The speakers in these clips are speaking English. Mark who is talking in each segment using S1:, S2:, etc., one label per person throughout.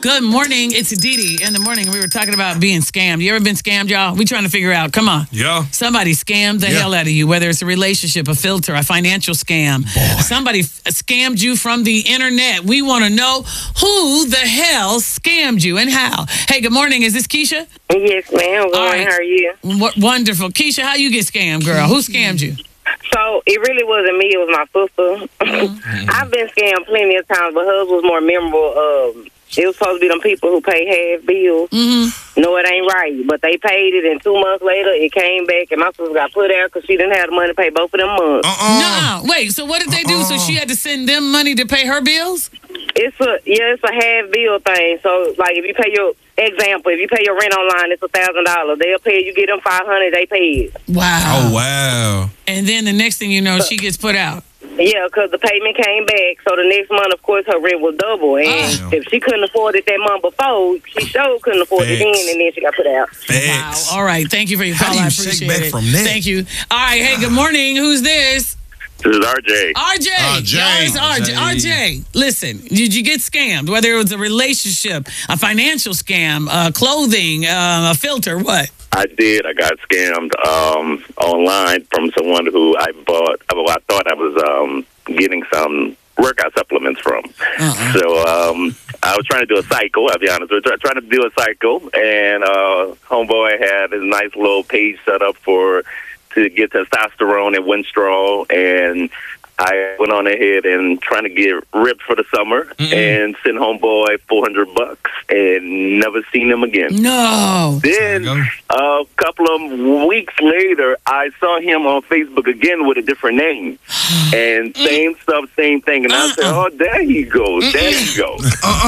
S1: Good morning. It's Dee Dee in the morning. We were talking about being scammed. You ever been scammed, y'all? We trying to figure out. Come on.
S2: Yeah.
S1: Somebody scammed the hell out of you, whether it's a relationship, a filter, a financial scam. Somebody scammed you from the internet. We want to know who the hell scammed you and how. Hey, good morning. Is this Keisha?
S3: Yes, ma'am. Good morning. How are you?
S1: Wonderful. Keisha, how you get scammed, girl? Who scammed you?
S3: So, it really wasn't me. It was my sister. I've been scammed plenty of times, but hers was more memorable. It was supposed to be them people who pay half bills. No, it ain't right. But they paid it, and 2 months later, it came back, and my sister got put out because she didn't have the money to pay both of them months.
S1: No, wait. So what did they do? So she had to send them money to pay her bills?
S3: It's a half bill thing. So, like, if you pay your rent online, it's $1,000. They'll pay you, get them $500, they pay it.
S1: Wow.
S2: Oh, wow.
S1: And then the next thing you know, she gets put out.
S3: Yeah, because the payment came back, so the next month, of course, her rent was double. And if she couldn't afford it that month before, she sure couldn't afford it then, and then she got put out.
S1: Wow. All right. Thank you for your call.
S2: How do you
S1: I appreciate
S2: shake back
S1: it.
S2: from that?
S1: Thank you. All right. Hey, good morning. Who's this?
S4: This is RJ.
S1: RJ. Y'all, it's RJ. RJ, listen, did you get scammed? Whether it was a relationship, a financial scam, clothing, a filter, what?
S4: I did. I got scammed online from someone who I thought I was getting some workout supplements from. So I was trying to do a cycle, I'll be honest. We were trying to do a cycle, and homeboy had his nice little page set up to get testosterone and Winstrol, and I went on ahead and trying to get ripped for the summer and sent homeboy $400 and never seen him again.
S1: No.
S4: Then a couple of weeks later, I saw him on Facebook again with a different name, and same stuff, same thing. And I said, "Oh, there he goes, there he goes."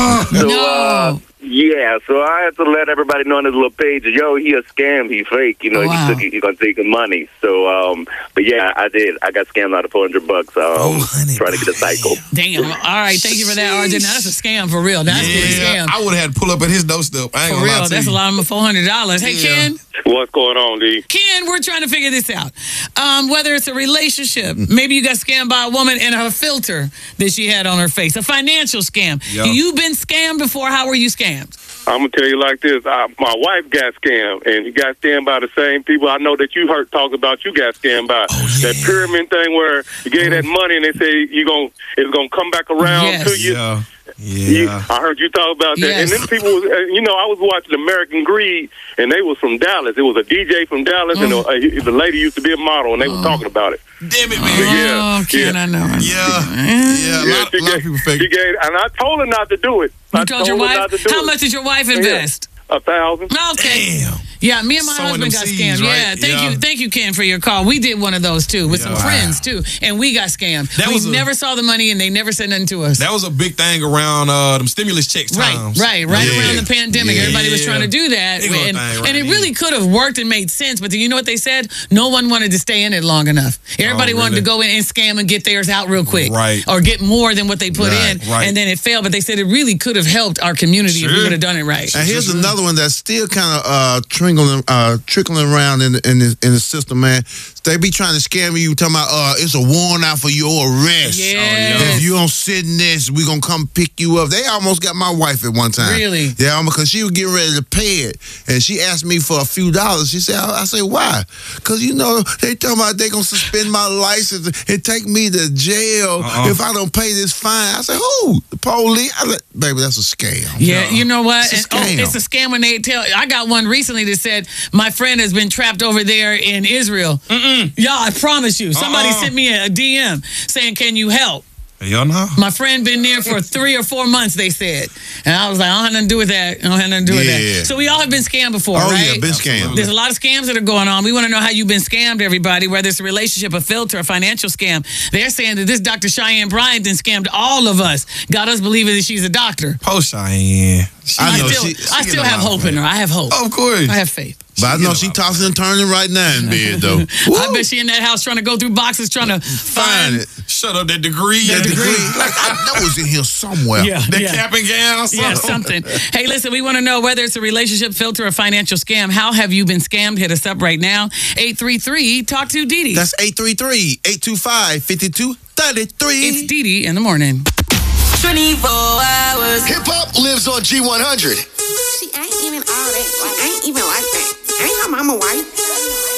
S4: So, yeah, so I had to let everybody know on his little page, yo, he a scam, he fake, he's gonna take the money. So, but yeah, I did. I got scammed out of $400, trying to get a cycle.
S1: Damn. All right, thank you for that, RJ. Now that's a scam for real. That's a scam.
S2: I would have had to pull up at his doorstep. I ain't
S1: for
S2: gonna lie
S1: real,
S2: to
S1: that's
S2: you.
S1: a lot of $400. Hey, Ken.
S4: What's going on, D?
S1: Ken, we're trying to figure this out. Whether it's a relationship, maybe you got scammed by a woman and her filter that she had on her face, a financial scam.
S2: Yeah.
S1: You've been scammed before. How were you scammed?
S5: I'm going to tell you like this. My wife got scammed, and you got scammed by the same people I know that you heard talk about you got scammed by. That pyramid thing where you gave that money and they say it's going to come back around to you.
S2: Yeah.
S5: I heard you talk about that. And then people was, I was watching American Greed, and they was from Dallas. It was a DJ from Dallas, and the lady used to be a model, and they was talking about it.
S2: Damn it, man.
S1: Ken, I know.
S2: Yeah. A lot of people fake.
S5: And I told her not to do it.
S1: You told your wife? How much did your wife invest?
S5: $1,000.
S1: Okay.
S2: Damn.
S1: Yeah, me and my husband got scammed.
S2: Right?
S1: Yeah, thank you, Ken, for your call. We did one of those too with some friends too, and we got scammed. We never saw the money, and they never said nothing to us.
S2: That was a big thing around them stimulus checks times.
S1: Right around the pandemic. Everybody was trying to do that, and it really could have worked and made sense. But you know what they said? No one wanted to stay in it long enough. Everybody wanted to go in and scam and get theirs out real quick, or get more than what they put in, and then it failed. But they said it really could have helped our community if we would have done it right.
S6: And here's another one that's still kind of trickling around in the system, man. They be trying to scam you, talking about it's a warrant out for your arrest.
S1: Yes.
S6: If you don't sit in this, we gonna come pick you up. They almost got my wife at one time.
S1: Really?
S6: Yeah, because she was getting ready to pay it, and she asked me for a few dollars. She said, I said, why? Because they talking about they gonna suspend my license and take me to jail if I don't pay this fine. I said, who? The police? I said, baby, that's a scam.
S1: Yeah, you know what?
S6: It's a scam.
S1: It's a scam when they tell. I got one recently that said my friend has been trapped over there in Israel. Y'all, I promise you. Somebody sent me a DM saying, can you help?
S2: Y'all know?
S1: My friend been there for 3 or 4 months, they said. And I was like, I don't have nothing to do with that. I don't have nothing to do with that. So we all have been scammed before, right?
S6: Oh, yeah, been scammed.
S1: There's a lot of scams that are going on. We want to know how you've been scammed, everybody, whether it's a relationship, a filter, a financial scam. They're saying that this Dr. Cheyenne Bryant then scammed all of us, got us believing that she's a doctor.
S2: Poor Cheyenne.
S1: I still have hope in her. I have hope.
S2: Of course.
S1: I have faith.
S6: But I know she tossing and turning right now in bed, though.
S1: I bet she in that house trying to go through boxes, trying to find
S6: it.
S2: Shut up, that degree.
S6: That degree. Like, that was in here somewhere.
S2: That cap and gown.
S1: Yeah, something. Hey, listen, we want to know whether it's a relationship, filter, or financial scam. How have you been scammed? Hit us up right now. 833 Talk to Dee Dee.
S6: That's 833-825-5233.
S1: It's Dee Dee in the morning.
S7: 24 hours. Hip hop lives on G100.